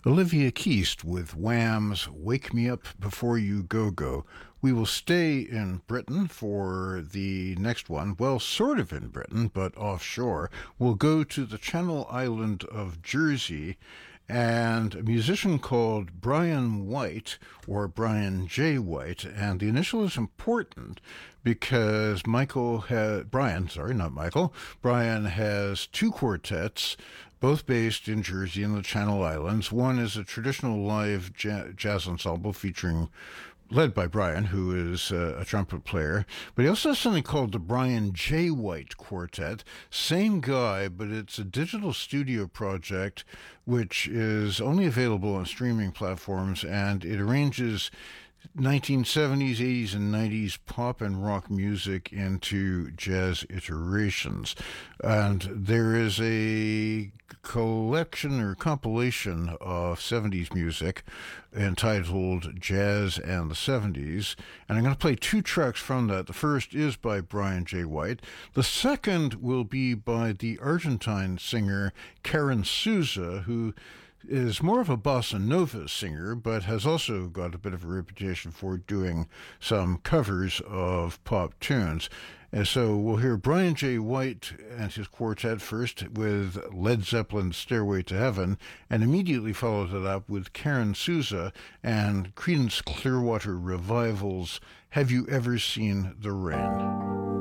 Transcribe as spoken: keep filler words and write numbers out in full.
Olivia Keast with Wham's Wake Me Up Before You Go Go. We will stay in Britain for the next one. Well, sort of in Britain, but offshore. We'll go to the Channel Island of Jersey, and a musician called Brian White, or Brian J. White, and the initial is important because Michael has, Brian, sorry, not Michael, Brian has two quartets, both based in Jersey and the Channel Islands. One is a traditional live jazz ensemble featuring led by Brian, who is uh, a trumpet player. But he also has something called the Brian J. White Quartet. Same guy, but it's a digital studio project which is only available on streaming platforms, and it arranges nineteen seventies, eighties, and nineties pop and rock music into jazz iterations. And there is a collection or compilation of seventies music entitled Jazz and the seventies. And I'm going to play two tracks from that. The first is by Brian J. White. The second will be by the Argentine singer Karen Souza, who is more of a bossa nova singer, but has also got a bit of a reputation for doing some covers of pop tunes. And so we'll hear Brian J. White and his quartet first with Led Zeppelin's Stairway to Heaven, and immediately followed it up with Karen Souza and Creedence Clearwater Revival's Have You Ever Seen the Rain?